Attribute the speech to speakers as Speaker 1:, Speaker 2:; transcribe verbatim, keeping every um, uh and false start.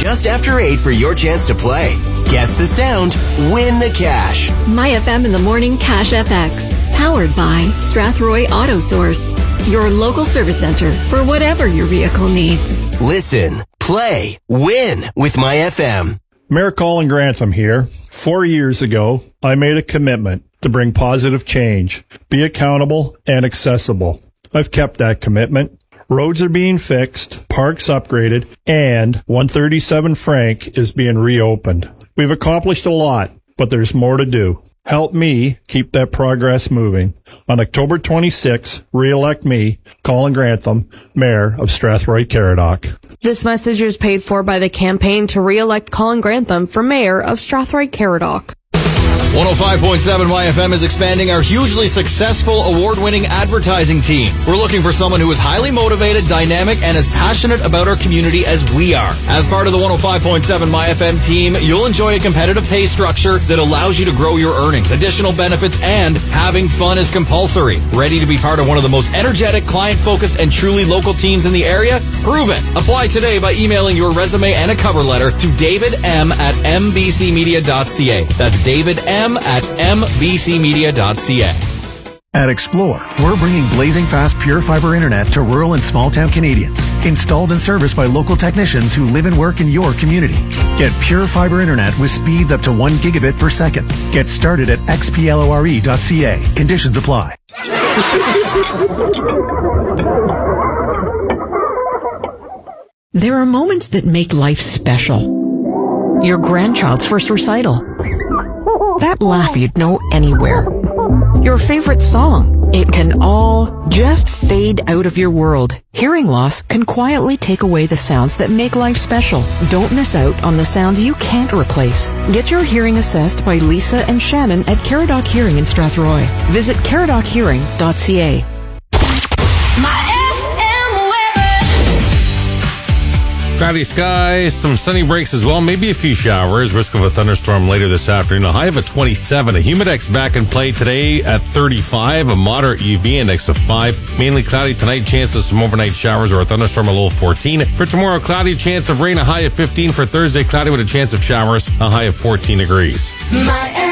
Speaker 1: Just after eight for your chance to play. Guess the sound, win the cash.
Speaker 2: My F M in the Morning Cash F X. Powered by Strathroy Auto Source. Your local service center for whatever your vehicle needs.
Speaker 1: Listen, play, win with My F M.
Speaker 3: Mayor Colin Grantham here. Four years ago, I made a commitment to bring positive change, be accountable and accessible. I've kept that commitment. Roads are being fixed, parks upgraded, and one thirty-seven Frank is being reopened. We've accomplished a lot, but there's more to do. Help me keep that progress moving. On October twenty-sixth, re-elect me, Colin Grantham, Mayor of Strathroy-Caradoc.
Speaker 4: This message is paid for by the campaign to re-elect Colin Grantham for Mayor of Strathroy-Caradoc.
Speaker 5: one oh five point seven Y F M is expanding our hugely successful award-winning advertising team. We're looking for someone who is highly motivated, dynamic, and as passionate about our community as we are. As part of the one oh five point seven Y F M team, you'll enjoy a competitive pay structure that allows you to grow your earnings, additional benefits, and having fun is compulsory. Ready to be part of one of the most energetic, client-focused, and truly local teams in the area? Prove it. Apply today by emailing your resume and a cover letter to david m at m b c media dot c a. That's David M. at m b c media dot c a.
Speaker 6: At Explore, we're bringing blazing fast pure fiber internet to rural and small town Canadians. Installed and serviced by local technicians who live and work in your community. Get pure fiber internet with speeds up to one gigabit per second. Get started at x p lore dot c a. Conditions apply.
Speaker 7: There are moments that make life special. Your grandchild's first recital. That laugh you'd know anywhere. Your favorite song. It can all just fade out of your world. Hearing loss can quietly take away the sounds that make life special. Don't miss out on the sounds you can't replace. Get your hearing assessed by Lisa and Shannon at Caradoc Hearing in Strathroy. Visit caradoc hearing dot c a.
Speaker 8: Cloudy skies, some sunny breaks as well, maybe a few showers, risk of a thunderstorm later this afternoon. A high of a twenty-seven. A humidex back in play today at thirty-five. A moderate U V index of five. Mainly cloudy tonight, chance of some overnight showers or a thunderstorm, a low of fourteen. For tomorrow, cloudy, chance of rain, a high of fifteen. For Thursday, cloudy with a chance of showers, a high of fourteen degrees.
Speaker 9: My